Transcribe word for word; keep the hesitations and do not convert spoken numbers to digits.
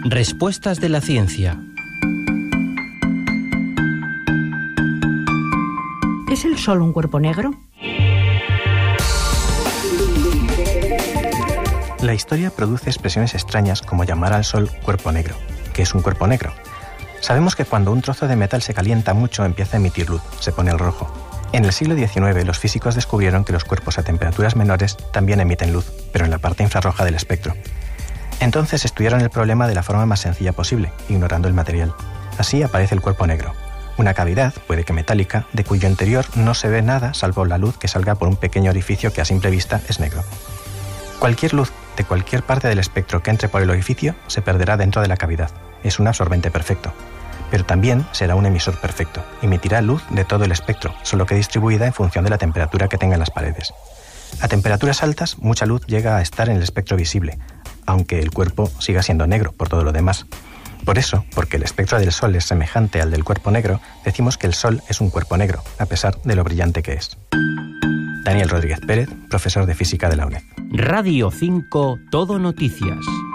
Respuestas de la ciencia. ¿Es el Sol un cuerpo negro? La historia produce expresiones extrañas como llamar al Sol cuerpo negro, que es un cuerpo negro. Sabemos que cuando un trozo de metal se calienta mucho empieza a emitir luz, se pone al rojo. En el siglo diecinueve los físicos descubrieron que los cuerpos a temperaturas menores también emiten luz, pero en la parte infrarroja del espectro. Entonces estudiaron el problema de la forma más sencilla posible, ignorando el material. Así aparece el cuerpo negro. Una cavidad, puede que metálica, de cuyo interior no se ve nada salvo la luz que salga por un pequeño orificio que a simple vista es negro. Cualquier luz de cualquier parte del espectro que entre por el orificio se perderá dentro de la cavidad. Es un absorbente perfecto. Pero también será un emisor perfecto. Emitirá luz de todo el espectro, solo que distribuida en función de la temperatura que tengan las paredes. A temperaturas altas, mucha luz llega a estar en el espectro visible, aunque el cuerpo siga siendo negro por todo lo demás. Por eso, porque el espectro del Sol es semejante al del cuerpo negro, decimos que el Sol es un cuerpo negro, a pesar de lo brillante que es. Daniel Rodríguez Pérez, profesor de Física de la UNED. Radio cinco, Todo Noticias.